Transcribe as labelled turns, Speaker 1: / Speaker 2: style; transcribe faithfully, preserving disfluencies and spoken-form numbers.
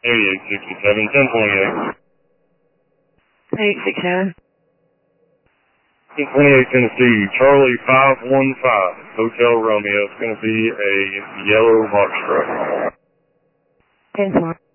Speaker 1: eighty-eight sixty-seven, ten twenty-eight.
Speaker 2: eight six seven.
Speaker 1: ten twenty-eight Tennessee, Charlie five one five, Hotel Romeo. It's going to be a yellow box truck.
Speaker 2: ten four.